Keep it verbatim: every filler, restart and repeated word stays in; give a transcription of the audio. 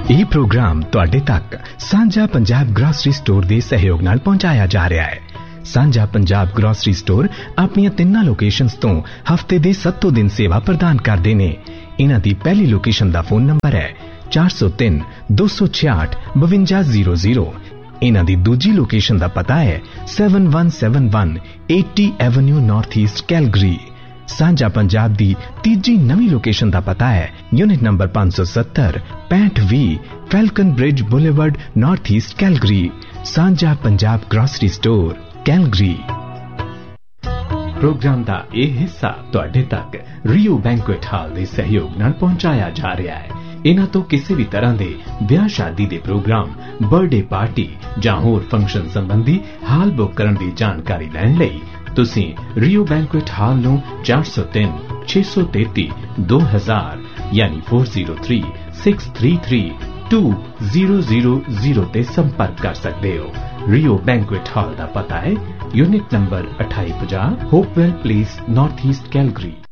ਇਹ ਪ੍ਰੋਗਰਾਮ ਤੁਹਾਡੇ ਤੱਕ ਸਾਂਝਾ ਪੰਜਾਬ ਗ੍ਰੋਸਰੀ ਸਟੋਰ ਦੇ ਸਹਿਯੋਗ ਨਾਲ ਪਹੁੰਚਾਇਆ ਜਾ ਰਿਹਾ ਹੈ। ਸਾਂਝਾ ਪੰਜਾਬ ਗ੍ਰੋਸਰੀ ਸਟੋਰ ਆਪਣੀਆਂ ਤਿੰਨਾਂ ਲੋਕੇਸ਼ਨਸ ਤੋਂ ਹਫਤੇ ਦੇ ਸੱਤੋਂ ਦਿਨ ਸੇਵਾ ਪ੍ਰਦਾਨ ਕਰਦੇ ਨੇ। ਇਹਨਾਂ ਦੀ ਪਹਿਲੀ ਲੋਕੇਸ਼ਨ ਦਾ ਫੋਨ ਨੰਬਰ ਹੈ ਚਾਰ ਸੌ ਤਿੰਨ ਦੋ ਸੌ ਛਿਆਹਠ ਬਵੰਜਾ ਜ਼ੀਰੋ ਜ਼ੀਰੋ। ਇਹਨਾਂ ਦੀ ਦੂਜੀ ਲੋਕੇਸ਼ਨ ਦਾ ਪਤਾ ਹੈ seven one seven one eighty avenue north East Calgary. ਸਾਂਝਾ ਪੰਜਾਬ ਦੀ ਤੀਜੀ ਨਵੀਂ ਲੋਕੇਸ਼ਨ ਦਾ ਪਤਾ ਹੈ ਯੂਨਿਟ ਨੰਬਰ ਪੰਜ ਸੌ ਸੱਤਰ ਪੈਂਹਠ ਵੀਹ ਫੈਲਕਨ bridge boulevard north East Calgary. ਸਾਂਝਾ Punjab grocery store Calgary. Programme ਦਾ ਇਹ ਹਿੱਸਾ ਤੁਹਾਡੇ ਤੱਕ ਰਿਓ ਬੈਂਕੁਏਟ ਹਾਲ ਦੇ ਸਹਿਯੋਗ ਨਾਲ ਪਹੁੰਚਾਇਆ ਜਾ ਰਿਹਾ ਹੈ। ਇਹਨਾਂ ਤੋਂ ਕਿਸੇ ਵੀ ਤਰ੍ਹਾਂ ਦੇ ਵਿਆਹ ਸ਼ਾਦੀ ਦੇ ਪ੍ਰੋਗਰਾਮ, ਬਰਥਡੇ ਪਾਰਟੀ ਜਾਂ ਹੋਰ ਫੰਕਸ਼ਨ ਸੰਬੰਧੀ ਹਾਲ ਬੁੱਕ ਕਰਨ ਦੀ ਜਾਣਕਾਰੀ ਲੈਣ ਲਈ ਤੁਸੀਂ ਰਿਓ ਬੈਂਕੁਏਟ ਹਾਲ ਨੂੰ ਚਾਰ ਸੌ ਤਿੰਨ ਛੇ ਸੌ ਤੇਤੀ ਦੋ ਹਜ਼ਾਰ ਯਾਨੀ ਚਾਰ ਸੌ ਤਿੰਨ ਛੇ ਸੌ ਤੈਂਤੀ ਦੋ ਜ਼ੀਰੋ ਜ਼ੀਰੋ ਜ਼ੀਰੋ ਤੇ ਸੰਪਰਕ ਕਰ ਸਕਦੇ ਹੋ। ਰਿਓ ਬੈਂਕੁਏਟ ਹਾਲ ਦਾ ਪਤਾ ਹੈ ਯੂਨਿਟ ਨੰਬਰ ਅਠਾਈ ਪੰਜਾਹ ਹੋਪਵੈਲ ਪਲੇਸ ਨਾਰਥ ਈਸਟ ਕੈਲਗਰੀ।